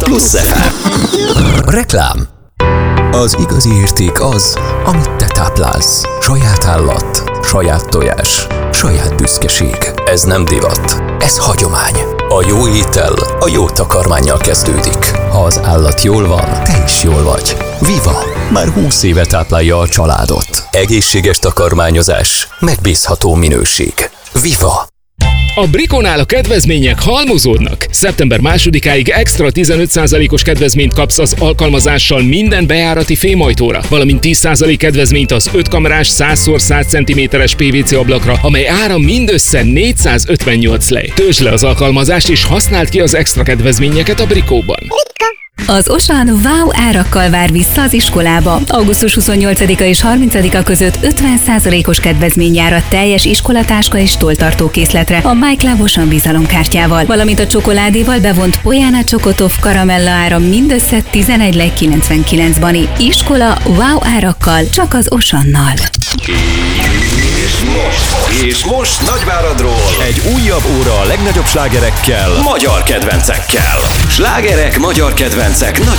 Plusz FM. Reklám. Az igazi érték az, amit te táplálsz. Saját állat, saját tojás, saját büszkeség. Ez nem divat, ez hagyomány. A jó étel a jó takarmánnyal kezdődik. Ha az állat jól van, te is jól vagy. Viva! Már 20 éve táplálja a családot. Egészséges takarmányozás, megbízható minőség. Viva! A Briconál a kedvezmények halmozódnak. Szeptember 2-áig extra 15%-os kedvezményt kapsz az alkalmazással minden bejárati fémajtóra, valamint 10% kedvezményt az 5 kamerás 100x100 cm-es PVC ablakra, amely ára mindössze 458 lej. Töltsd le az alkalmazást és használd ki az extra kedvezményeket a Bricóban. Az Osan wow árakkal vár vissza az iskolába. Augusztus 28-a és 30-a között 50%-os kedvezmény jár a teljes iskolatáska és tolltartókészletre a MyClub Osan bizalomkártyával, valamint a csokoládéval bevont Pojána Csokotov karamella ára mindössze 11,99 bani. Iskola wow árakkal csak az Osannal. És most Nagyváradról egy újabb óra a legnagyobb slágerekkel, magyar kedvencekkel. Slágerek, magyar kedvencek,